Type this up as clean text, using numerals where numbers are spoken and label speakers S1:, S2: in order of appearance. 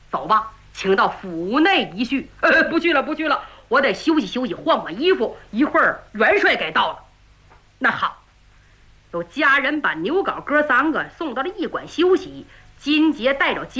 S1: 走吧，请到府内一叙。不去了，不去了，我得休息休息，换换衣服，一会儿元帅该到了。那好，有家人把牛皋哥3个送到了驿馆休息。金杰带着